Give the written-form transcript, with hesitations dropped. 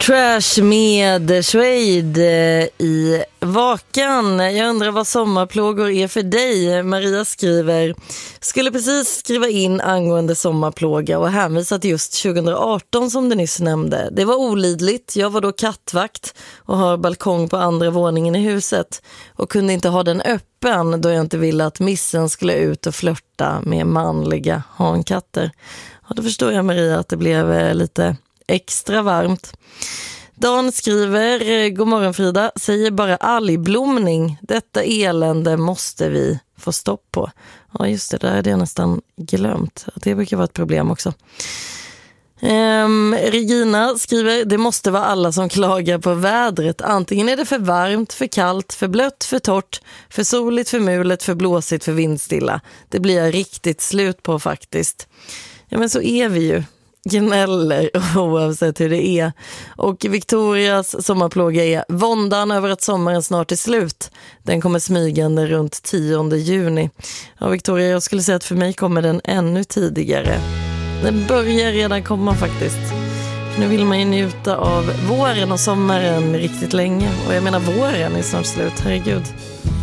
Trash med Suede i Vakan. Jag undrar vad sommarplågor är för dig. Maria skriver: skulle precis skriva in angående sommarplåga och hänvisa till just 2018 som du nyss nämnde. Det var olidligt. Jag var då kattvakt och har balkong på andra våningen i huset och kunde inte ha den öppen då jag inte ville att missen skulle ut och flörta med manliga hankatter. Ja, då förstår jag, Maria, att det blev lite extra varmt. Dan skriver: god morgon Frida, säger bara algblomning. Detta elände måste vi få stopp på. Ja just det, där är det nästan glömt. Det brukar vara ett problem också. Regina skriver: det måste vara alla som klagar på vädret. Antingen är det för varmt, för kallt, för blött, för torrt, för soligt, för mulet, för blåsigt, för vindstilla. Det blir jag riktigt slut på faktiskt. Ja men så är vi ju. Gnäller oavsett hur det är. Och Victorias sommarplåga är våndan över att sommaren snart är slut. Den kommer smygande runt 10 juni. Ja Victoria, jag skulle säga att för mig kommer den ännu tidigare. Den börjar redan komma faktiskt. Nu vill man ju njuta av våren och sommaren riktigt länge. Och jag menar våren är snart slut, herregud.